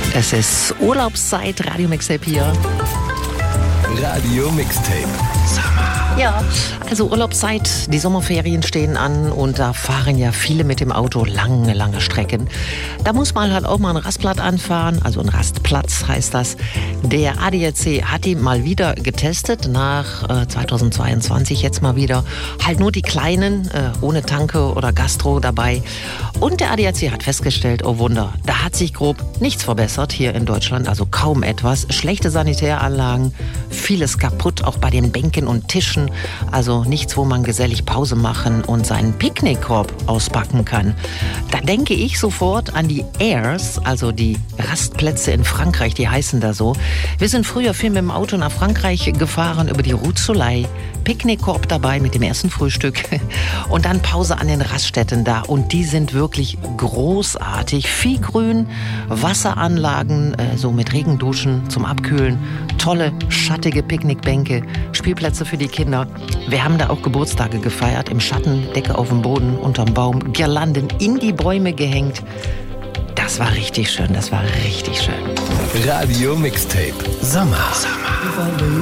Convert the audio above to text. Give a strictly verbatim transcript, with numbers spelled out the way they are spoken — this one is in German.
Es ist Urlaubszeit, Radio Mixtape hier. Radio Mixtape. Ja, also Urlaubszeit, die Sommerferien stehen an und da fahren ja viele mit dem Auto lange, lange Strecken. Da muss man halt auch mal einen Rastplatz anfahren, also ein Rastplatz heißt das. Der A D A C hat ihn mal wieder getestet, nach äh, zweitausendzweiundzwanzig jetzt mal wieder. Halt nur die kleinen, äh, ohne Tanke oder Gastro dabei. Und der A D A C hat festgestellt, oh Wunder, da hat sich grob nichts verbessert hier in Deutschland, also kaum etwas. Schlechte Sanitäranlagen, vieles kaputt, auch bei den Bänken und Tischen. Also nichts, wo man gesellig Pause machen und seinen Picknickkorb auspacken kann. Da denke ich sofort an die Airs, also die Rastplätze in Frankreich, die heißen da so. Wir sind früher viel mit dem Auto nach Frankreich gefahren, über die Route Soleil, Picknickkorb dabei mit dem ersten Frühstück und dann Pause an den Raststätten da. Und die sind wirklich großartig. Viel Grün, Wasseranlagen, äh, so mit Regenduschen zum Abkühlen, tolle, schattige Picknickbänke, Spielplätze für die Kinder. Wir haben da auch Geburtstage gefeiert, im Schatten, Decke auf dem Boden, unterm Baum, Girlanden in die Bäume gehängt. Das war richtig schön, das war richtig schön. Radio Mixtape. Sommer. Sommer.